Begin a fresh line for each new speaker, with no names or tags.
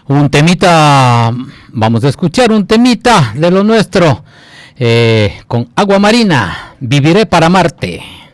Un temita, vamos a escuchar un temita de lo nuestro, con Agua Marina, Viviré para Marte.